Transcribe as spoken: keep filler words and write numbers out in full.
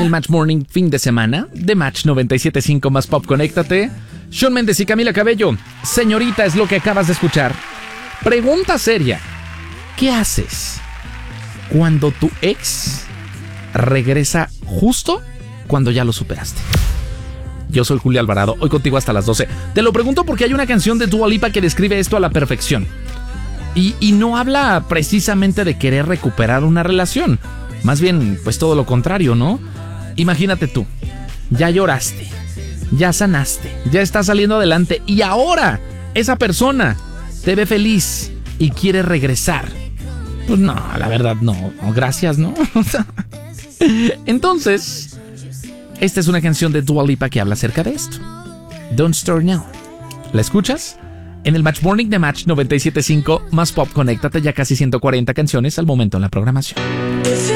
el Match Morning fin de semana de Match noventa y siete punto cinco más Pop. Conéctate. Shawn Mendes y Camila Cabello. Señorita, es lo que acabas de escuchar. Pregunta seria. ¿Qué haces cuando tu ex regresa justo cuando ya lo superaste? Yo soy Julio Alvarado, hoy contigo hasta las doce. Te lo pregunto porque hay una canción de Dua Lipa que describe esto a la perfección. Y, y no habla precisamente de querer recuperar una relación. Más bien, pues todo lo contrario, ¿no? Imagínate tú, ya lloraste, ya sanaste, ya estás saliendo adelante y ahora esa persona te ve feliz y quiere regresar. Pues no, la verdad no, gracias, ¿no? Entonces, esta es una canción de Dua Lipa que habla acerca de esto. Don't Start Now. ¿La escuchas? En el Match Morning de Match noventa y siete punto cinco más Pop. Conéctate, ya casi ciento cuarenta canciones al momento en la programación.